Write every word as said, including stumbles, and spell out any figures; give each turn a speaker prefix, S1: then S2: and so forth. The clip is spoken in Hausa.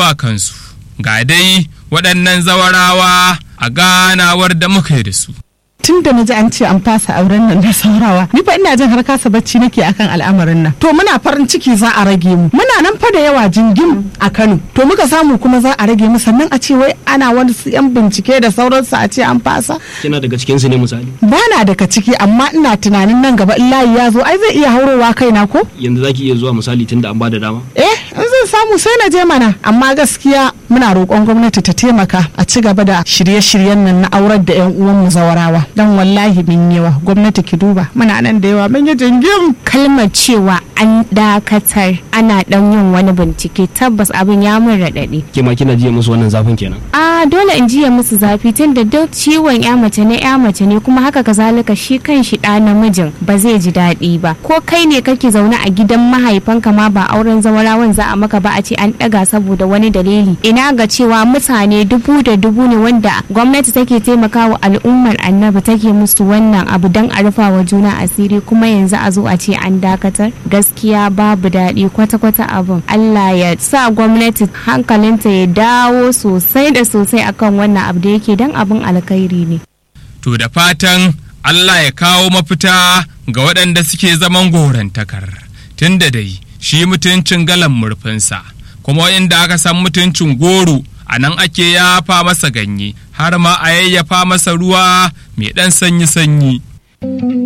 S1: a kansu. Ga dai waɗannan zawarawa a ganawar da muka yi da su.
S2: Tun da na ji an ce an fasa auren nan na saurawa, ni fa ina jin har kasa bacci nake akan al'amarin nan. To muna farin ciki za a rage mu, muna nan fa da yawa jingim a Kano, to muka samu kuma za a rage mu, sannan a ce wai ana wani yan bincike da sauransu a ce an fasa.
S3: Kina daga cikin su ne misali?
S2: Ba na daga ciki, amma ina tunanin nan gaba in layi ya zo ai zai iya haurowa kaina ko?
S3: Yanzu zaki iya zuwa misali tunda an bada dama?
S2: Eh, in zan samu sai na je mana, amma gaskiya muna roƙon gwamnati ta taimaka a ci gaba da shirye-shiryen nan na aurar da 'yan uwan mu zawarawa. Dan wallahi min yawa, gwamnati ki duba muna nan da yawa mun yi jingim.
S4: Kalmar cewa an dakatar ana dan yin wani bincike tabbas abin ya mun raɗaɗi.
S3: Ke ma kina jiya musu wannan zafin kenan?
S4: A dole in jiya musu zafi tunda duk ciwon ya mace ne ya mace ne, kuma haka kazalika shi kan shi ɗa namijin ba zai ji daɗi ba. Ko kai ne kake zaune a gidan mahaifanka ma ba auren zawarawan za a maka ba a ce an ɗaga saboda wani dalili. Ina ga cewa mutane dubu da dubu ne wanda gwamnati take taimakawa al'ummar annabi take musu wannan abu don a rufa wa juna asiri, kuma yanzu a zo a ce an dakatar. Gaskiya babu daɗi kwata-kwata abin. Allah ya sa gwamnati hankalinta ya dawo sosai da sosai akan wannan abu da yake don abin alkhairi ne.
S1: To da fatan Allah ya kawo mafita ga waɗanda suke zaman gorantakar, tunda dai shi mutuncin galan murfinsa, kuma inda aka san mutuncin goro a nan ake yafa masa ganye har ma a yayyafa masa ruwa mai ɗan sanyi-sanyi.